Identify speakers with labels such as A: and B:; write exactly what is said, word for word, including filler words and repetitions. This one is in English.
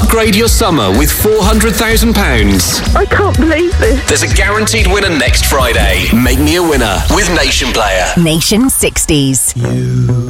A: Upgrade your summer with four hundred thousand pounds.
B: I can't believe this.
A: There's a guaranteed winner next Friday. Make me a winner with Nation Player.
C: Nation sixties.
D: You